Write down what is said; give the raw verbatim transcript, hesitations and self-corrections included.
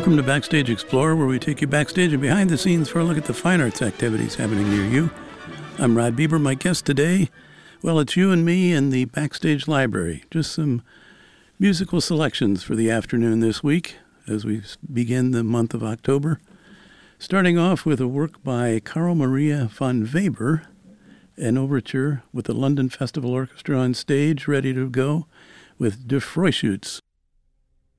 Welcome to Backstage Explorer, where we take you backstage and behind the scenes for a look at the fine arts activities happening near you. I'm Rod Bieber. My guest today, well, it's you and me in the Backstage Library. Just some musical selections for the afternoon this week as we begin the month of October. Starting off with a work by Carl Maria von Weber, an overture with the London Festival Orchestra on stage, ready to go, with De Freischütz.